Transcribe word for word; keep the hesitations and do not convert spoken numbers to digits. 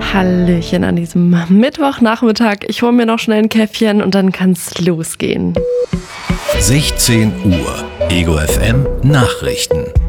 Hallöchen an diesem Mittwochnachmittag. Ich hole mir noch schnell ein Käffchen und dann kann's losgehen. sechzehn Uhr, Ego F M Nachrichten.